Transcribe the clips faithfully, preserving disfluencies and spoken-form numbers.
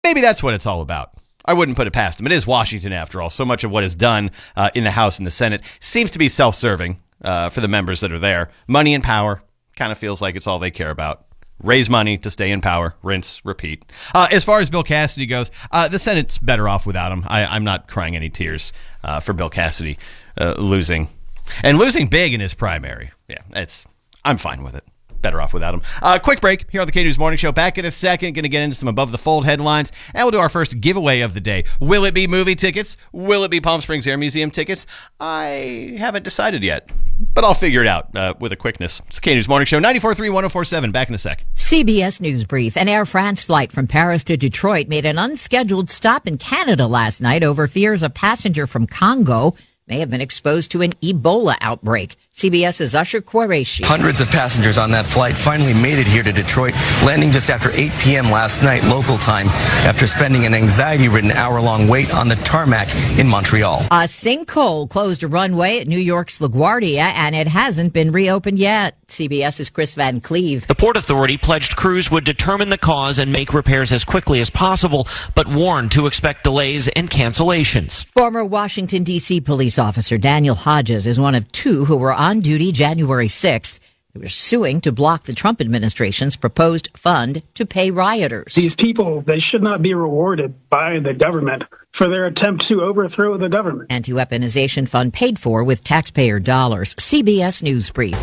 maybe that's what it's all about. I wouldn't put it past them. It is Washington, after all. So much of what is done uh, in the House and the Senate seems to be self-serving uh, for the members that are there. Money and power kind of feels like it's all they care about. Raise money to stay in power. Rinse, repeat. Uh, as far as Bill Cassidy goes, uh, the Senate's better off without him. I, I'm not crying any tears uh, for Bill Cassidy uh, losing. And losing big in his primary. Yeah, it's. I'm fine with it. Better off without him. Uh, quick break here on the K News Morning Show. Back in a second. Going to get into some above the fold headlines. And we'll do our first giveaway of the day. Will it be movie tickets? Will it be Palm Springs Air Museum tickets? I haven't decided yet. But I'll figure it out uh, with a quickness. It's the K News Morning Show. ninety-four point three, one oh four point seven. Back in a sec. C B S News Brief. An Air France flight from Paris to Detroit made an unscheduled stop in Canada last night over fears a passenger from Congo may have been exposed to an Ebola outbreak. CBS's Usher Qureshi. Hundreds of passengers on that flight finally made it here to Detroit, landing just after eight p.m. last night local time after spending an anxiety-ridden hour-long wait on the tarmac in Montreal. A sinkhole closed a runway at New York's LaGuardia, and it hasn't been reopened yet. CBS's Chris Van Cleve. The Port Authority pledged crews would determine the cause and make repairs as quickly as possible, but warned to expect delays and cancellations. Former Washington, D C police officer Daniel Hodges is one of two who were on duty January sixth. They were suing to block the Trump administration's proposed fund to pay rioters. These people, they should not be rewarded by the government for their attempt to overthrow the government. Anti-weaponization fund paid for with taxpayer dollars. C B S News Brief.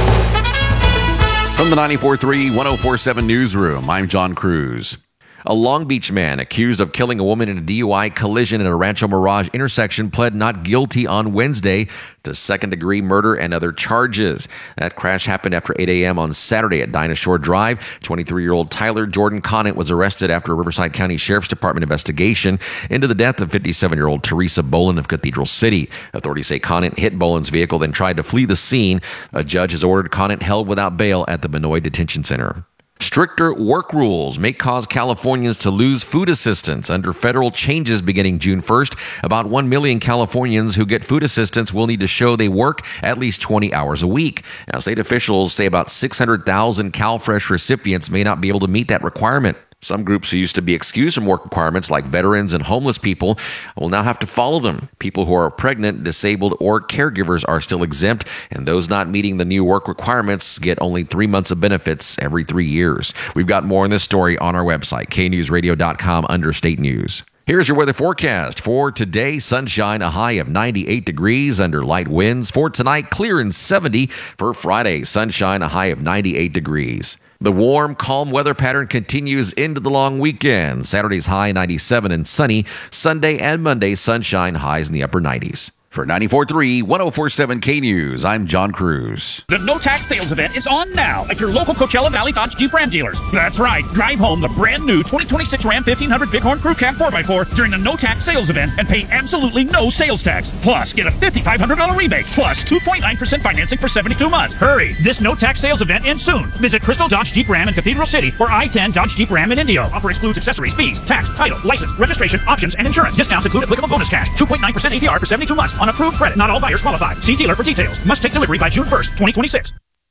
From the ninety-four point three, one oh four point seven newsroom, I'm John Cruz. A Long Beach man accused of killing a woman in a D U I collision at a Rancho Mirage intersection pled not guilty on Wednesday to second-degree murder and other charges. That crash happened after eight a.m. on Saturday at Dinah Shore Drive. twenty-three-year-old Tyler Jordan Conant was arrested after a Riverside County Sheriff's Department investigation into the death of fifty-seven-year-old Teresa Boland of Cathedral City. Authorities say Conant hit Boland's vehicle, then tried to flee the scene. A judge has ordered Conant held without bail at the Benoit Detention Center. Stricter work rules may cause Californians to lose food assistance under federal changes beginning June first. About one million Californians who get food assistance will need to show they work at least twenty hours a week. Now, state officials say about six hundred thousand CalFresh recipients may not be able to meet that requirement. Some groups who used to be excused from work requirements, like veterans and homeless people, will now have to follow them. People who are pregnant, disabled, or caregivers are still exempt, and those not meeting the new work requirements get only three months of benefits every three years. We've got more on this story on our website, k news radio dot com, under State News. Here's your weather forecast for today. Sunshine, a high of ninety-eight degrees under light winds. For tonight, clear and seventy. For Friday, sunshine, a high of ninety-eight degrees. The warm, calm weather pattern continues into the long weekend. Saturday's high ninety-seven and sunny. Sunday and Monday, sunshine, highs in the upper nineties. For ninety-four point three, one oh four point seven K News, I'm John Cruz. The No Tax Sales event is on now at your local Coachella Valley Dodge Jeep Ram dealers. That's right. Drive home the brand new twenty twenty-six Ram fifteen hundred Bighorn Crew Cab four by four during the No Tax Sales event and pay absolutely no sales tax. Plus, get a fifty-five hundred dollars rebate. Plus, two point nine percent financing for seventy-two months. Hurry. This No Tax Sales event ends soon. Visit Crystal Dodge Jeep Ram in Cathedral City or I ten Dodge Jeep Ram in Indio. Offer excludes accessories, fees, tax, title, license, registration, options, and insurance. Discounts include applicable bonus cash. two point nine percent A P R for seventy-two months on approved credit. Not all buyers qualify. See dealer for details. Must take delivery by June first, twenty twenty-six.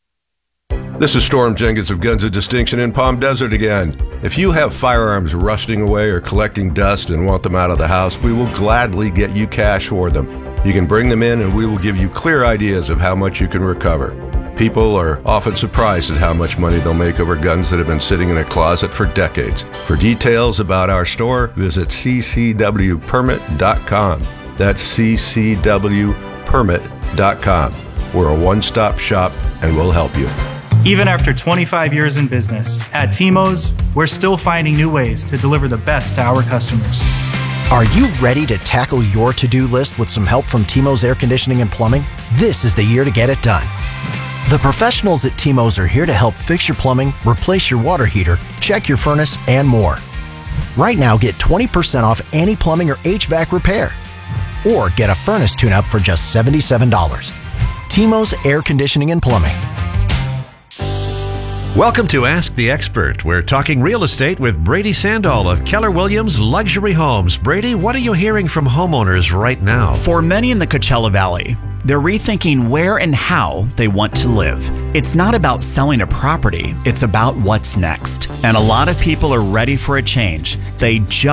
This is Storm Jenkins of Guns of Distinction in Palm Desert again. If you have firearms rusting away or collecting dust and want them out of the house, we will gladly get you cash for them. You can bring them in and we will give you clear ideas of how much you can recover. People are often surprised at how much money they'll make over guns that have been sitting in a closet for decades. For details about our store, visit c c w permit dot com. That's c c w permit dot com. We're a one-stop shop and we'll help you. Even after twenty-five years in business, at T-Mo's, we're still finding new ways to deliver the best to our customers. Are you ready to tackle your to-do list with some help from T-Mo's Air Conditioning and Plumbing? This is the year to get it done. The professionals at T-Mo's are here to help fix your plumbing, replace your water heater, check your furnace, and more. Right now, get twenty percent off any plumbing or H V A C repair. Or get a furnace tune-up for just seventy-seven dollars. T-Mo's Air Conditioning and Plumbing. Welcome to Ask the Expert. We're talking real estate with Brady Sandall of Keller Williams Luxury Homes. Brady, what are you hearing from homeowners right now? For many in the Coachella Valley, They're rethinking where and how they want to live. It's not about selling a property, it's about what's next. And a lot of people are ready for a change. They just